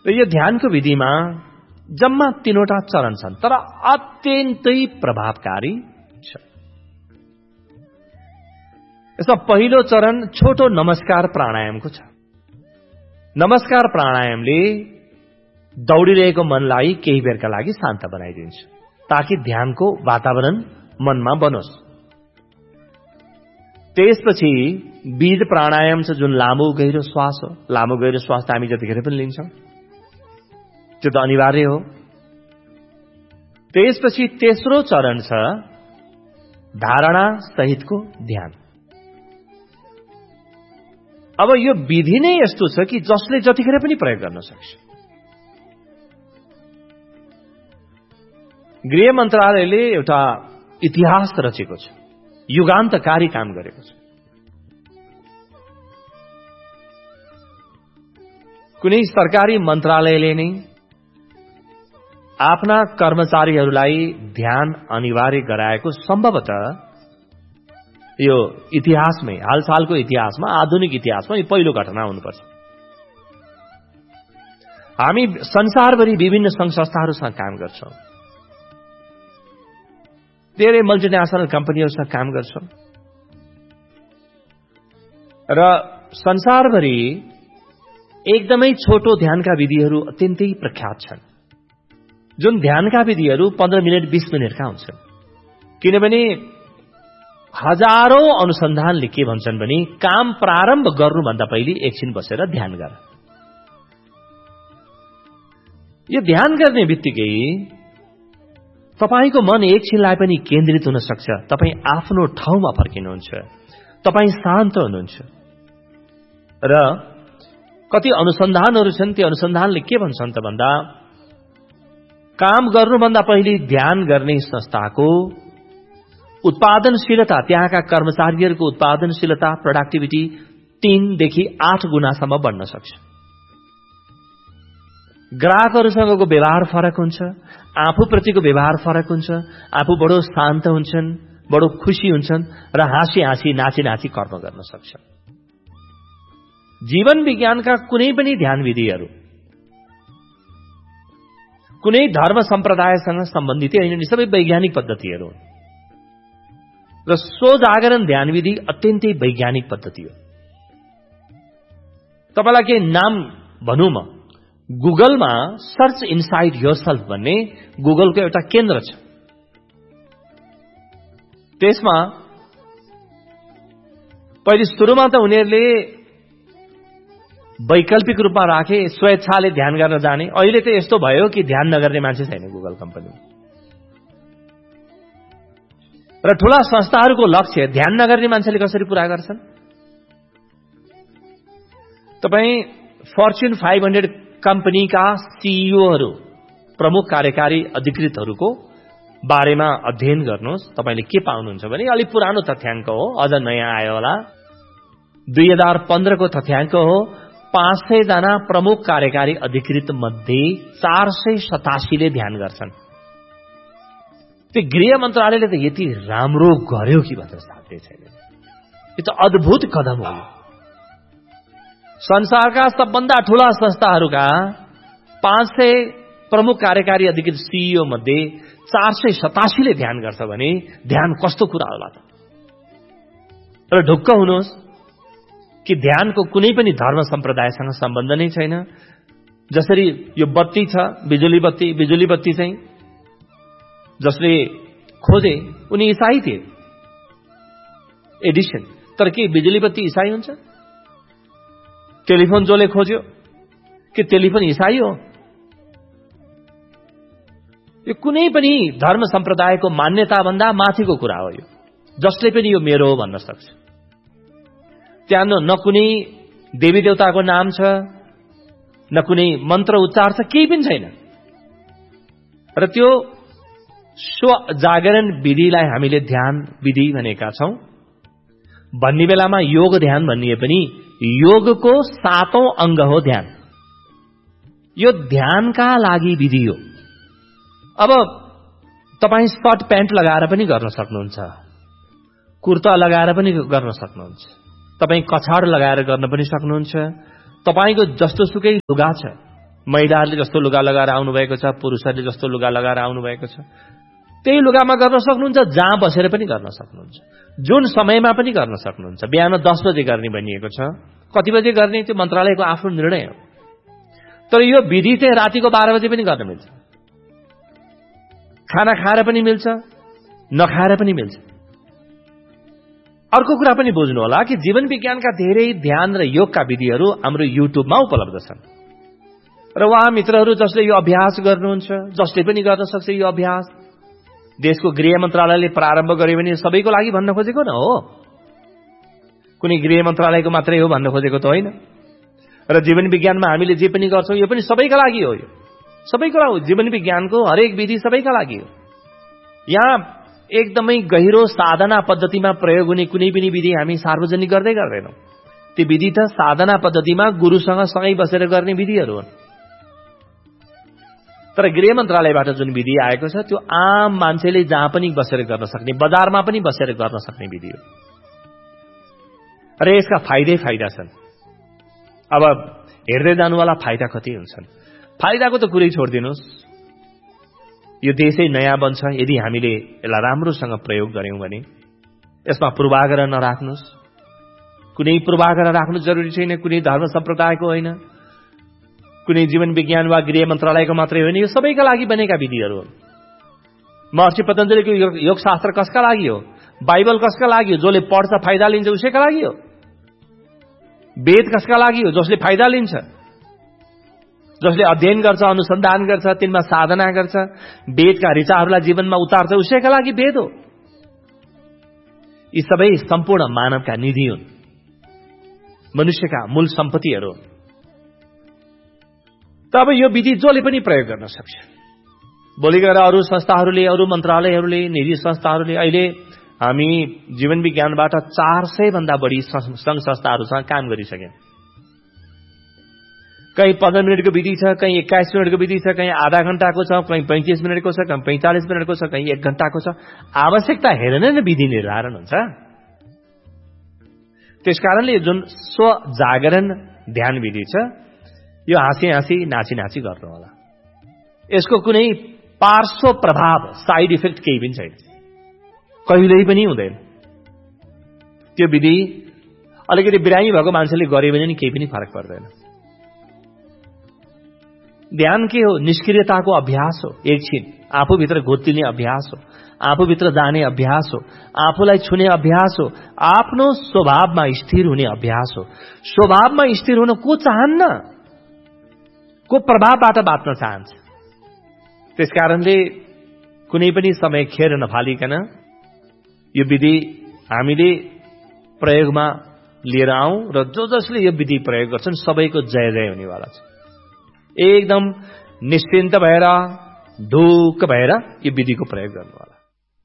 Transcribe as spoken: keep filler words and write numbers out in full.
र यो ध्यानको विधिमा जम्मा तीनवटा चरण छन्, तर अत्यन्तै प्रभावकारी छ। यसमा पहिलो चरण छोटो नमस्कार प्राणायामको छ। नमस्कार प्राणायामले दौडिरहेको मनलाई केही बेरका लागि शान्त बनाइदिन्छ, ताकि ध्यानको वातावरण मनमा बनोस्। त्यसपछि बीज प्राणायाम छ, जुन लामो गहिरो श्वास हो। लामो गहिरो श्वास त हामी जतिखेर पनि लिन्छौं, त्यो त अनिवार्य हो। त्यसपछि तेस्रो चरण छ धारणा सहितको ध्यान। अब यो विधि नै यस्तो छ कि जसले जतिखेर पनि प्रयोग गर्न सक्छ। गृह मन्त्रालयले एउटा इतिहास रचेको छ, युगान्तकारी काम गरेको छ। कुनै सरकारी मन्त्रालयले नै आफ्ना कर्मचारीहरूलाई ध्यान अनिवार्य गराएको सम्भवतः यो इतिहासमै, हालसालको इतिहासमा, आधुनिक इतिहासमा यो पहिलो घटना हुनुपर्छ। हामी संसारभरि विभिन्न संघ संस्थाहरूसँग काम गर्छौं, धेरै मल्टिनेशनल कम्पनीहरूसँग काम गर्छौं र संसारभरि एकदमै छोटो ध्यानका विधिहरू अत्यन्तै प्रख्यात छन्, जुन ध्यानका विधिहरू पन्ध्र मिनट बीस मिनटका हुन्छन्। किनभने हजारौं अनुसन्धानले के भन्छन् भने काम प्रारम्भ गर्नुभन्दा पहिले एकछिन बसेर ध्यान गर। यो ध्यान गर्ने बित्तिकै तपाईको मन एकछिनलाई पनि केन्द्रित हुन सक्छ। तपाई आफ्नो ठाउँमा फर्किनुहुन्छ, तपाई शान्त हुनुहुन्छ। र कति अनुसन्धानहरू छन्, त्यो अनुसन्धानले के भन्छन् त भन्दा काम गर्नुभन्दा पहिले ध्यान गर्ने संस्थाको उत्पादनशीलता, त्यहाँका कर्मचारीहरूको उत्पादनशीलता, प्रोडक्टिभिटी तीनदेखि आठ गुणासम्म बढ्न सक्छ। ग्राहकहरूसँगको व्यवहार फरक हुन्छ, आफूप्रतिको व्यवहार फरक हुन्छ, आफू बडो शान्त हुन्छन्, बडो खुशी हुन्छन् र हाँसी हाँसी नाची नाची कर्म गर्न सक्छ। जीवन विज्ञानका कुनै पनि ध्यान विधिहरू कुनै धर्म सम्प्रदायसँग सम्बन्धित होइन, सबै वैज्ञानिक पद्धतिहरू हुन्। र सो जागरण ध्यान विधि अत्यन्तै वैज्ञानिक पद्धति हो। तपाईलाई के नाम भनौं, म गुगलमा सर्च इनसाइड योरसेल्फ भन्ने गुगलको एउटा केन्द्र छ। त्यसमा पहिले सुरुमा त उनीहरूले वैकल्पिक रूपमा राखे स्वेच्छाले ध्यान गर्न जाने। अहिले त यस्तो भयो कि ध्यान नगर्ने मान्छे छैन गुगल कम्पनीमा। र ठूला संस्थाहरूको लक्ष्य ध्यान नगर्ने मान्छेले कसरी पूरा गर्छन्। तपाई फर्च्युन फाइभ हन्ड्रेड कम्पनीका सीईओहरू, प्रमुख कार्यकारी अधिकृतहरूको बारेमा अध्ययन गर्नुहोस्। तपाईले के पाउनुहुन्छ भने अलि पुरानो तथ्याङ्क हो, अझ नयाँ आयो होला, दुई हजार पन्ध्र को तथ्याङ्क हो। पाँच सय जना प्रमुख कार्यकारी अधिकृत मध्ये चार सय सतासीले ध्यान गर्छन्। त्यो गृह मन्त्रालयले त यति राम्रो गर्यो कि भन्न साध्य छैन। यो त अद्भुत कदम हो। संसारका सबभन्दा ठूला संस्थाहरूका पाँच सय प्रमुख कार्यकारी अधिकृत सीईओ मध्ये चार सय सतासीले ध्यान गर्छ भने ध्यान कस्तो कुरा होला त। र ढुक्क हुनुहोस् कि ध्यानको कुनै पनि धर्म सम्प्रदायसँग सम्बन्ध नै छैन। जसरी यो बत्ती छ, बिजुली बत्ती, बिजुली बत्ती चाहिँ जसले खोजे उनी ईसाई थिए, एडिसन। तर के बिजुली बत्ती ईसाई हुन्छ? टेलिफोन जसले खोज्यो के टेलिफोन ईसाई हो? यो कुनै पनि धर्म सम्प्रदायको मान्यता भन्दा माथिको कुरा हो। यो जसले पनि यो मेरो हो भन्न सक्छ। त्यहाँ न कुनै देवी देवताको नाम छ, न कुनै मन्त्र उच्चार छ, केही पनि छैन। र त्यो स्व जागरण विधिलाई हामीले ध्यान विधि भनेका छौं। भन्ने बेलामा योग ध्यान भनिए पनि योगको सातौं अंग हो ध्यान। यो ध्यानका लागि विधि हो। अब तपाई सर्ट प्यान्ट लगाएर पनि गर्न सक्नुहुन्छ, कुर्ता लगाएर पनि गर्न सक्नुहुन्छ, तपाई कछाड लगाएर गर्न पनि सक्नुहुन्छ। तपाईको जस्तो सुकै लुगा छ, महिलाहरूले जस्तो लुगा लगाएर आउनुभएको छ, पुरुषहरूले जस्तो लुगा लगाएर आउनुभएको छ, त्यही लुगामा गर्न सक्नुहुन्छ, जहाँ बसेर पनि गर्न सक्नुहुन्छ, जुन समयमा पनि गर्न सक्नुहुन्छ। बिहान दस बजे गर्ने भनिएको छ, कति बजे गर्ने त्यो मन्त्रालयको आफ्नो निर्णय हो। तर यो विधि चाहिँ रातिको बाह्र बजे पनि गर्न मिल्छ, खाना खाएर पनि मिल्छ, नखाएर पनि मिल्छ। अर्को कुरा पनि बुझ्नु होला कि जीवन विज्ञानका धेरै ध्यान र योगका विधिहरू हाम्रो युट्युबमा उपलब्ध छन् र उहाँ मित्रहरू जसले यो अभ्यास गर्नुहुन्छ, जसले पनि गर्न सक्छ यो अभ्यास, देशको गृह मन्त्रालयले प्रारम्भ गर्यो भने सबैको लागि भन्न खोजेको न हो, कुनै गृह मन्त्रालयको मात्रै हो भन्न खोजेको त होइन। र जीवन विज्ञानमा हामीले जे पनि गर्छौँ यो पनि सबैका लागि हो, यो सबैको लागि। जीवन विज्ञानको हरेक विधि सबैका लागि हो। यहाँ एकदमै गहिरो साधना पद्धतिमा प्रयोग हुने कुनै पनि विधि हामी सार्वजनिक गर्दै गर्दैनौँ। ती विधि त साधना पद्धतिमा गुरुसँग सँगै बसेर गर्ने विधिहरू हुन्। तर गृह मन्त्रालयबाट जुन विधि आएको छ त्यो आम मान्छेले जहाँ पनि बसेर गर्न सक्ने, बजारमा पनि बसेर गर्न सक्ने विधि हो र यसका फाइदै फाइदा छन्। अब हेर्दै जानुवाला फाइदा कति हुन्छन्? फाइदाको त कुरै छोडिदिनुहोस्, यो देशै नयाँ बन्छ यदि हामीले यसलाई राम्रोसँग प्रयोग गर्यौं भने। यसमा पूर्वाग्रह नराख्नुहोस्, कुनै पूर्वाग्रह राख्नु जरुरी छैन, कुनै धर्म सम्प्रदायको होइन, कुनै जीवन विज्ञान वा गृह मन्त्रालयको मात्रै होइन, यो सबैका लागि बनेका विधिहरू हुन्। महर्षि पतञ्जलिको योग शास्त्र कसका लागि हो? बाइबल कसका लागि हो? जसले पढ्छ फाइदा लिन्छ उसैका लागि हो। वेद कसका लागि हो? जसले फाइदा लिन्छ, जसले अध्ययन गर्छ, अनुसन्धान गर्छ, तिनमा साधना गर्छ, वेदका ऋचाहरूलाई जीवनमा उतार्छ, उसैका लागि वेद हो। यी सबै सम्पूर्ण मानवका निधि हुन्, मनुष्यका मूल सम्पत्तिहरू हुन्। तब यो विधि जसले पनि प्रयोग गर्न सक्छ। भोलि गएर अरू संस्थाहरूले, अरू मन्त्रालयहरूले, निजी संस्थाहरूले, अहिले हामी जीवन विज्ञानबाट चार सय भन्दा बढी संघ संस्थाहरूसँग काम गरिसक्यौं। कहीँ पन्ध्र मिनटको विधि छ, कहीँ एक्काइस मिनटको विधि छ, कहीँ आधा घण्टाको छ, कहीँ पैंतिस मिनटको छ, कहीँ पैंतालिस मिनटको छ, कहीँ एक घण्टाको छ। आवश्यकता हेरेर नै विधि निर्धारण हुन्छ। त्यसकारणले जुन स्व जागरण ध्यान विधि छ यो हाँसी हाँसी नाची नाची गर्नु होला। यसको कुनै पार्श्व प्रभाव, साइड इफेक्ट केही पनि छैन, कहिल्यै पनि हुँदैन। त्यो विधि अलिकति बिरामी भएको मान्छेले गरे भने नि केही पनि फरक पर्दैन। ध्यान के हो? निष्क्रियताको अभ्यास हो। एकछिन आफूभित्र घोत्तिने अभ्यास हो, आफूभित्र जाने अभ्यास हो, आफूलाई छुने अभ्यास हो, आफ्नो स्वभावमा स्थिर हुने अभ्यास हो। स्वभावमा स्थिर हुन को चाहन्न? को प्रभावबाट बाँच्न चाहन्छ? त्यसकारणले कुनै पनि समय खेर नफालिकन यो विधि हामीले प्रयोगमा लिएर आउँ र जो जसले यो विधि प्रयोग गर्छन् सबैको जय जय हुनेवाला छ। एकदम निश्चिन्त भएर ढुक्क भएर यो विधिको प्रयोग गर्नुहोला।